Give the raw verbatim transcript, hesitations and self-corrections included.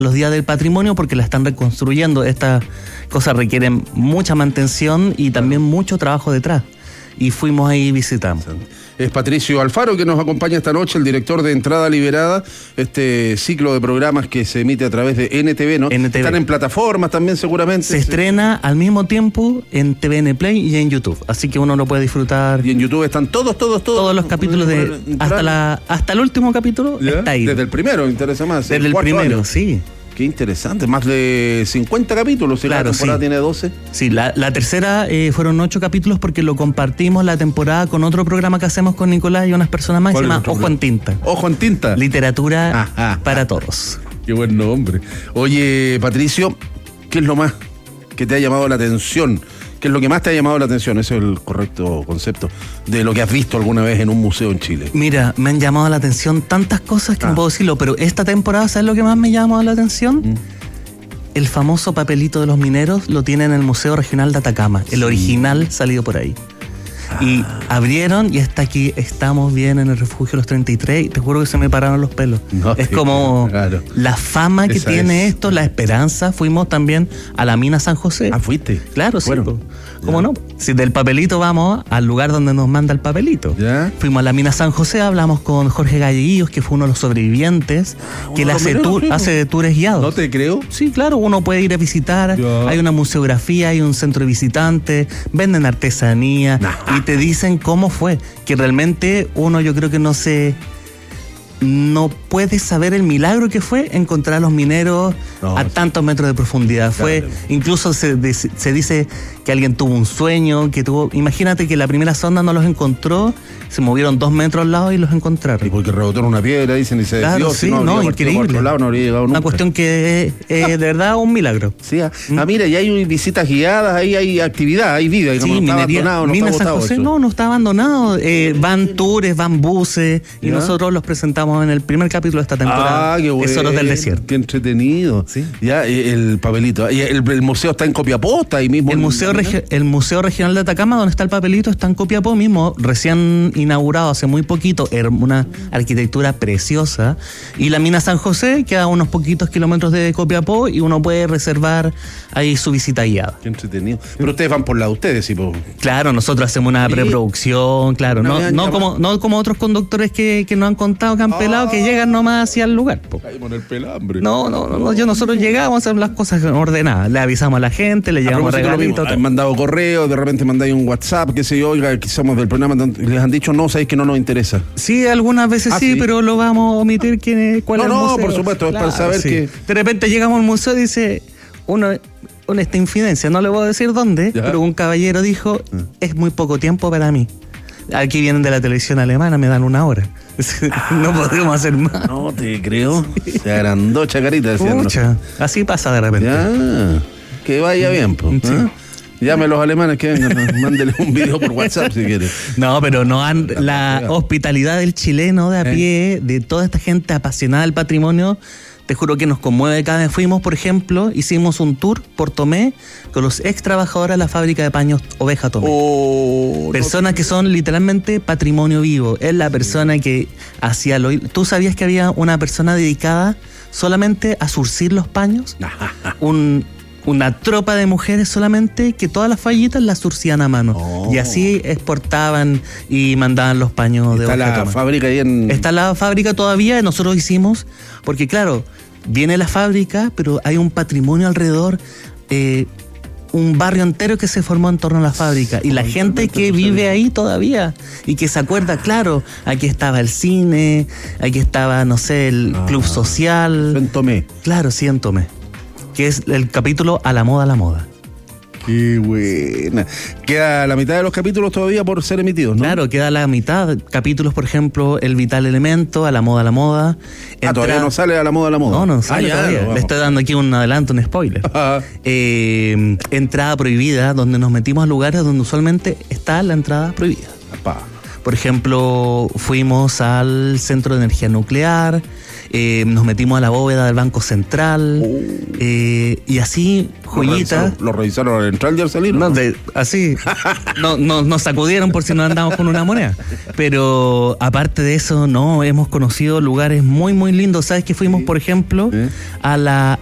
los días del patrimonio porque la están reconstruyendo. Estas cosas requieren mucha mantención y también mucho trabajo detrás. Y fuimos ahí y visitamos. Es Patricio Alfaro que nos acompaña esta noche, el director de Entrada Liberada, este ciclo de programas que se emite a través de N T V, ¿no? N T V. Están en plataformas también seguramente. Se estrena al mismo tiempo en T V N Play y en YouTube, así que uno lo puede disfrutar. Y en YouTube están todos, todos, todos. Todos los capítulos de hasta la hasta el último capítulo ¿Ya? Está ahí. Desde el primero, interesa más. Desde el primero, años. Sí. Qué interesante, más de cincuenta capítulos, si claro, la temporada sí. tiene doce. Sí, la, la tercera eh, fueron ocho capítulos porque lo compartimos la temporada con otro programa que hacemos con Nicolás y unas personas más, se llama Ojo en Tinta. Ojo en Tinta. Literatura ah, ah, para ah, todos. Qué buen nombre. Oye, Patricio, ¿qué es lo más que te ha llamado la atención? ¿Qué es lo que más te ha llamado la atención? Ese es el correcto concepto de lo que has visto alguna vez en un museo en Chile. Mira, me han llamado la atención tantas cosas que ah. no puedo decirlo, pero esta temporada, ¿sabes lo que más me llamó la atención? Mm. El famoso papelito de los mineros lo tiene en el Museo Regional de Atacama, sí. El original salido por ahí. Ah. Y abrieron y está aquí, estamos bien en el refugio Los treinta y tres y te juro que se me pararon los pelos. No, es como claro. La fama que Esa tiene es. esto, la esperanza. Fuimos también a la mina San José. Ah, ¿fuiste? Claro, bueno. sí. ¿Cómo no? Si del papelito vamos al lugar donde nos manda el papelito. ¿Ya? Fuimos a la mina San José, hablamos con Jorge Galleguillos, que fue uno de los sobrevivientes, ah, que él hace, tour, hace tours guiados. ¿No te creo? Sí, claro, uno puede ir a visitar, ya. Hay una museografía, hay un centro de visitantes, venden artesanía nah. y te dicen cómo fue, que realmente uno yo creo que no se... no puedes saber el milagro que fue encontrar a los mineros no, a tantos metros de profundidad. Fue, claro. Incluso se, de, se dice que alguien tuvo un sueño, que tuvo, imagínate que la primera sonda no los encontró, se movieron dos metros al lado y los encontraron. Y porque rebotaron una piedra, dicen, y se claro, desvió, sí, si no, no, increíble. Otro lado, no habría llegado nunca. Una cuestión que es eh, de verdad un milagro. Sí, ah, ¿Mm? ah, mira, y hay visitas guiadas, ahí hay actividad, hay vida, digamos, sí, no minería, está abandonado, no Mina está San José, eso. no, no está abandonado. Eh, van tours, van buses, y ¿ya? Nosotros los presentamos en el primer capítulo de esta temporada. Ah, qué bueno. Tesoros del Desierto. Qué entretenido. ¿Sí? Ya, el papelito. Y el, el museo está en Copiapó, está ahí mismo. El museo, regi- el museo Regional de Atacama, donde está el papelito, está en Copiapó mismo, recién inaugurado hace muy poquito, una arquitectura preciosa. Y la mina San José queda a unos poquitos kilómetros de Copiapó y uno puede reservar ahí su visita guiada. Qué entretenido. Pero ustedes van por la de ustedes, ¿sí? Po? Claro, nosotros hacemos una ¿Sí? preproducción, claro. No, no, como, no como otros conductores que, que nos han contado que han ah, pelado, que llegan nomás hacia el lugar. Po. Caímos en el pelambre. No, no, no, no, yo nosotros llegamos a hacer las cosas ordenadas. Le avisamos a la gente, le llevamos regalitos. Han mandado correo, de repente mandáis un WhatsApp, qué sé yo, oiga, que somos del programa, les han dicho no, sabéis que no nos interesa. Sí, algunas veces ah, sí, sí, pero lo vamos a omitir que, cuál no, es el no, museo. No, por supuesto, claro, es para saber sí. que... De repente llegamos al museo y dice, uno, una esta infidencia, no le voy a decir dónde, ¿ya? Pero un caballero dijo, ah. es muy poco tiempo para mí. Aquí vienen de la televisión alemana, me dan una hora. No podemos hacer más. No te creo. Se agrandó Chacarita. Pucha, así pasa de repente. Ya, que vaya bien, pues. Sí. ¿eh? Llame a los alemanes que vengan, mándele un video por WhatsApp si quiere. No, pero no han, la hospitalidad del chileno de a pie, de toda esta gente apasionada del patrimonio, te juro que nos conmueve cada vez que fuimos, por ejemplo, hicimos un tour por Tomé con los ex trabajadores de la fábrica de paños Oveja Tomé. Oh, Personas no. que son literalmente patrimonio vivo. Es la persona que hacía lo... ¿Tú sabías que había una persona dedicada solamente a zurcir los paños? un... Una tropa de mujeres solamente que todas las fallitas las surcían a mano. Oh. Y así exportaban y mandaban los paños de Está la Tomé. fábrica ahí en... Está la fábrica todavía, nosotros hicimos, porque claro, viene la fábrica, pero hay un patrimonio alrededor, eh, un barrio entero que se formó en torno a la fábrica. Y la gente que vive ahí todavía y que se acuerda, claro, aquí estaba el cine, aquí estaba, no sé, el ah. club social. En Tomé. Claro, sí, en Tomé. Que es el capítulo A la moda, a la moda. Qué buena. Queda la mitad de los capítulos todavía por ser emitidos, ¿no? Claro, queda la mitad. Capítulos, por ejemplo, El Vital Elemento, A la moda, a la moda. Entra... Ah, todavía no sale A la moda, a la moda. No, no sale ah, ya, todavía. No, le estoy dando aquí un adelanto, un spoiler. eh, entrada prohibida, donde nos metimos a lugares donde usualmente está la entrada prohibida. Apá. Por ejemplo, fuimos al Centro de Energía Nuclear, eh, nos metimos a la bóveda del Banco Central, oh. eh, y así, joyitas. ¿Lo revisaron al entrar y al salir? No, de, así, no, no, nos sacudieron por si no andamos con una moneda. Pero aparte de eso, no, hemos conocido lugares muy, muy lindos. ¿Sabes que fuimos, por ejemplo, ¿Eh? a la